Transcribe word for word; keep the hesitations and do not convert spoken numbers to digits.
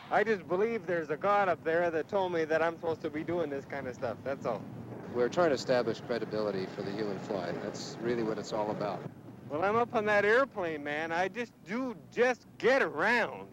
I just believe there's a God up there that told me that I'm supposed to be doing this kind of stuff. That's all. We're trying to establish credibility for the human flight. That's really what it's all about. Well, I'm up on that airplane, man. I just do just get around.